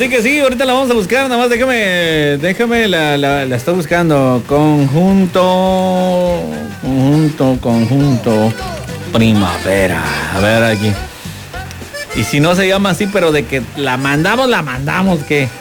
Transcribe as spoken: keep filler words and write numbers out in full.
Así que sí, ahorita la vamos a buscar, nada más déjame, déjame, la, la, la estoy buscando. Conjunto, conjunto, conjunto, primavera. A ver aquí. Y si no se llama así, pero de que la mandamos, la mandamos, ¿qué?